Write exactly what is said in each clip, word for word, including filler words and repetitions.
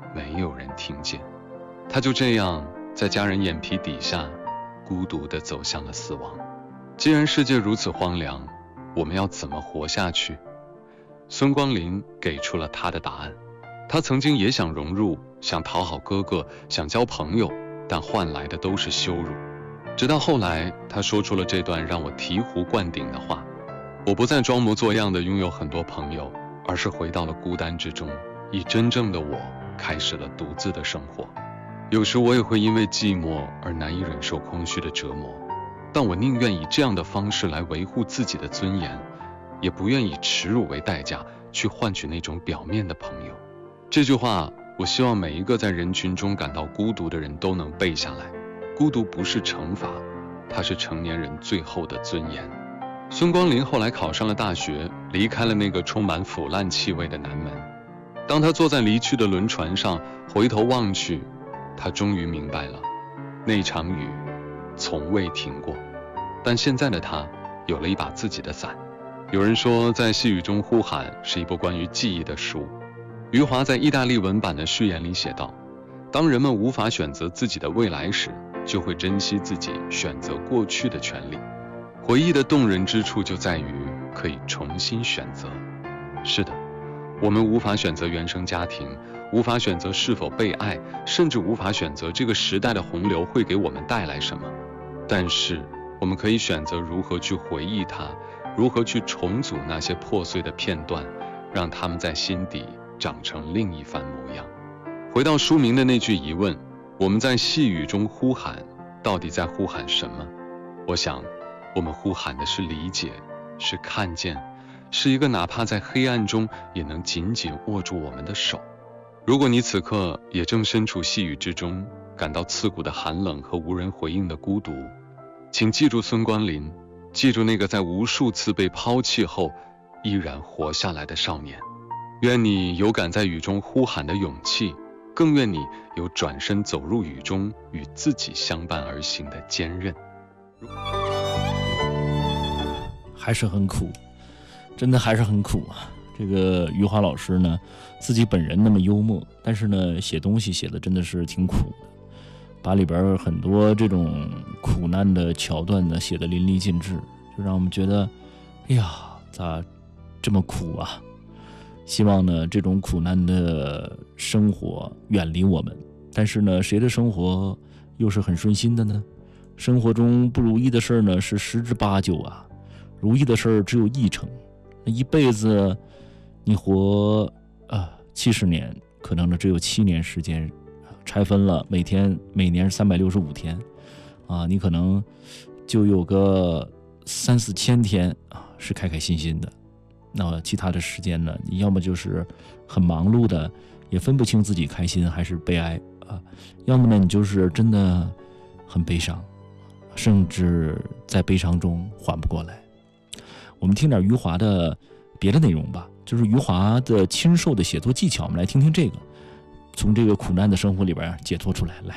没有人听见。他就这样在家人眼皮底下孤独地走向了死亡。既然世界如此荒凉，我们要怎么活下去？孙光林给出了他的答案。他曾经也想融入，想讨好哥哥，想交朋友，但换来的都是羞辱。直到后来，他说出了这段让我醍醐灌顶的话：我不再装模作样地拥有很多朋友，而是回到了孤单之中，以真正的我开始了独自的生活。有时我也会因为寂寞而难以忍受空虚的折磨，但我宁愿以这样的方式来维护自己的尊严，也不愿以耻辱为代价去换取那种表面的朋友。这句话，我希望每一个在人群中感到孤独的人都能背下来。孤独不是惩罚，它是成年人最后的尊严。孙光林后来考上了大学，离开了那个充满腐烂气味的南门。当他坐在离去的轮船上，回头望去，他终于明白了，那场雨从未停过。但现在的他有了一把自己的伞。有人说，在细雨中呼喊是一部关于记忆的书。余华在意大利文版的序言里写道，当人们无法选择自己的未来时，就会珍惜自己选择过去的权利。回忆的动人之处就在于可以重新选择。是的，我们无法选择原生家庭，无法选择是否被爱，甚至无法选择这个时代的洪流会给我们带来什么。但是我们可以选择如何去回忆它，如何去重组那些破碎的片段，让它们在心底长成另一番模样。回到书名的那句疑问，我们在细雨中呼喊，到底在呼喊什么？我想我们呼喊的是理解，是看见，是一个哪怕在黑暗中也能紧紧握住我们的手。如果你此刻也正身处细雨之中，感到刺骨的寒冷和无人回应的孤独，请记住孙光林，记住那个在无数次被抛弃后依然活下来的少年。愿你有敢在雨中呼喊的勇气，更愿你有转身走入雨中与自己相伴而行的坚韧。 还是很苦，真的还是很苦啊。这个余华老师呢，自己本人那么幽默，但是呢，写东西写的真的是挺苦的，把里边很多这种苦难的桥段呢写得淋漓尽致，就让我们觉得，哎呀，咋这么苦啊？希望呢，这种苦难的生活远离我们。但是呢，谁的生活又是很顺心的呢？生活中不如意的事呢是十之八九啊，如意的事只有一成。那一辈子你活啊七十年，可能呢只有七年时间，拆分了每天每年三百六十五天啊，你可能就有个三四千天啊是开开心心的。那其他的时间呢，你要么就是很忙碌的，也分不清自己开心还是悲哀啊，要么呢你就是真的很悲伤，甚至在悲伤中缓不过来。我们听点余华的别的内容吧，就是余华的亲授的写作技巧，我们来听听这个，从这个苦难的生活里边解脱出来。来，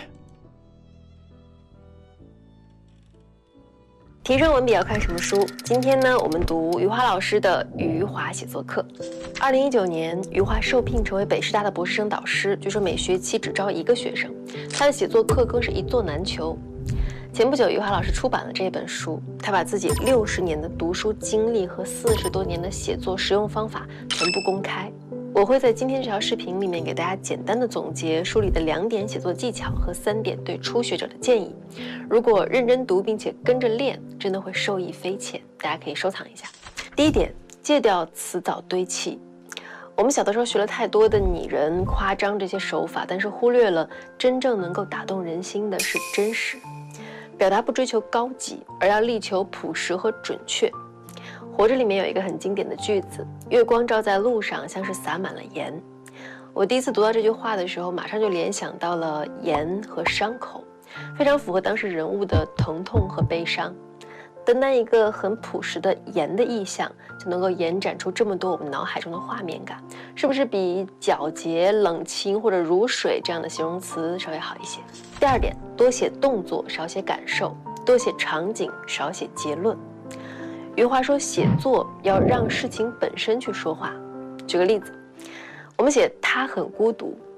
提升文笔要看什么书？今天呢，我们读余华老师的余华写作课。二零一九年，余华受聘成为北师大的博士生导师，据说每学期只招一个学生，他的写作课更是一座难求。前不久，余华老师出版了这本书，他把自己六十年的读书经历和四十多年的写作实用方法全部公开。我会在今天这条视频里面给大家简单的总结书里的两点写作技巧和三点对初学者的建议。如果认真读并且跟着练，真的会受益匪浅，大家可以收藏一下。第一点，戒掉词藻堆砌。我们小的时候学了太多的拟人、夸张这些手法，但是忽略了真正能够打动人心的是真实。表达不追求高级，而要力求朴实和准确。活着里面有一个很经典的句子，月光照在路上，像是洒满了盐。我第一次读到这句话的时候，马上就联想到了盐和伤口，非常符合当时人物的疼痛和悲伤。单单一个很朴实的盐的意象，就能够延展出这么多我们脑海中的画面感，是不是比皎洁、冷清或者如水这样的形容词稍微好一些？第二点，多写动作，少写感受；多写场景，少写结论。余华说，写作要让事情本身去说话。举个例子，我们写他很孤独，